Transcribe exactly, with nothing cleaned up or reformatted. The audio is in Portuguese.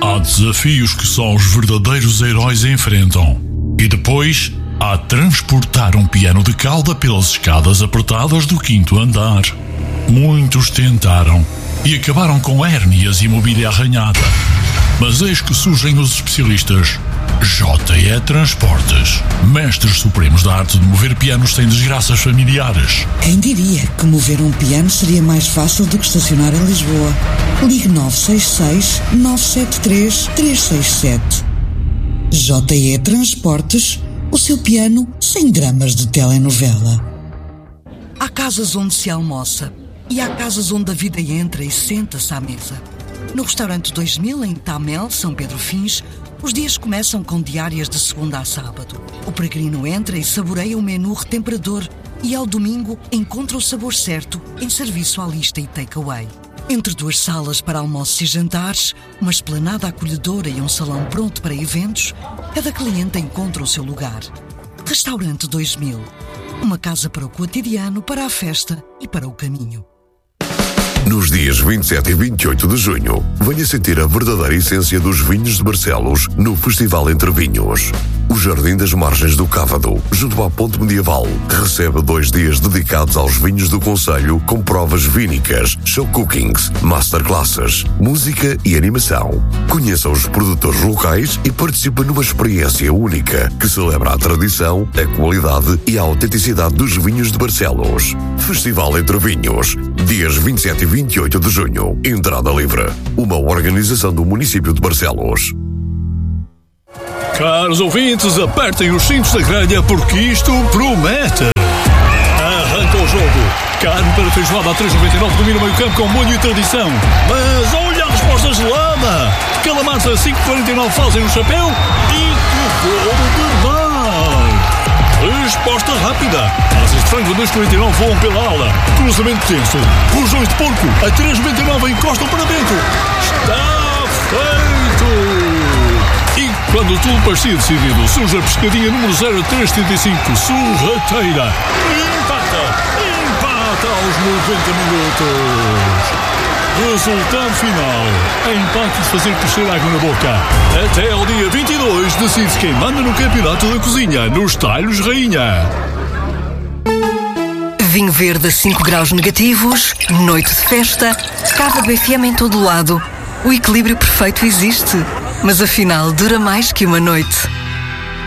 Há desafios que só os verdadeiros heróis enfrentam. E depois, há transportar um piano de cauda pelas escadas apertadas do quinto andar. Muitos tentaram e acabaram com hérnias e mobília arranhada. Mas eis que surgem os especialistas J E Transportes, mestres supremos da arte de mover pianos sem desgraças familiares. Quem diria que mover um piano seria mais fácil do que estacionar em Lisboa? Ligue nove seis seis, nove sete três, três seis sete. J E Transportes, o seu piano sem dramas de telenovela. Há casas onde se almoça e há casas onde a vida entra e senta-se à mesa. No restaurante dois mil, em Tamel, São Pedro Fins, os dias começam com diárias de segunda a sábado. O peregrino entra e saboreia o menu retemperador e ao domingo encontra o sabor certo em serviço à lista e takeaway. Entre duas salas para almoços e jantares, uma esplanada acolhedora e um salão pronto para eventos, cada cliente encontra o seu lugar. Restaurante dois mil. Uma casa para o cotidiano, para a festa e para o caminho. Nos dias vinte e sete e vinte e oito de junho, venha sentir a verdadeira essência dos vinhos de Barcelos no Festival Entre Vinhos. O Jardim das Margens do Cávado, junto à Ponte Medieval, recebe dois dias dedicados aos vinhos do concelho com provas vínicas, show cookings, masterclasses, música e animação. Conheça os produtores locais e participe numa experiência única que celebra a tradição, a qualidade e a autenticidade dos vinhos de Barcelos. Festival Entre Vinhos, dias vinte e sete e vinte e oito de junho. Entrada livre. Uma organização do município de Barcelos. Caros ouvintes, apertem os cintos da grelha porque isto promete. Arranca o jogo. Carne para feijoada a três reais e noventa e nove domina o meio campo com molho e tradição. Mas olha a resposta gelada. Calamata a cinco reais e quarenta e nove fazem o chapéu e que bolo de mar. Resposta rápida. Asas de frango a dois reais e quarenta e nove voam pela ala. Cruzamento tenso. Rojões de porco a três reais e noventa e nove encostam para dentro. Está feito. E quando tudo parecia decidido, surge a pescadinha número zero três setenta e cinco, sorrateira. Empata, empata aos noventa minutos. Resultado final, empate de fazer crescer água na boca. Até ao dia vinte e dois decide quem manda no campeonato da cozinha, nos talhos rainha. Vinho verde a cinco graus negativos, noite de festa, Cava B F M em todo lado. O equilíbrio perfeito existe. Mas afinal, dura mais que uma noite.